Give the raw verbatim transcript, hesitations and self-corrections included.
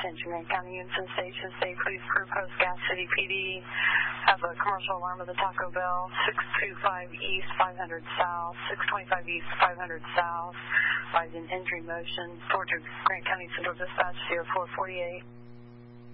Attention Grant County units and stations, State Police Crew, Post Gas City P D. Have a commercial alarm of the Taco Bell, six two five East, five hundred South, six twenty-five East, five hundred South. Rising entry motion towards Grant County Central Dispatch, zero four forty-eight.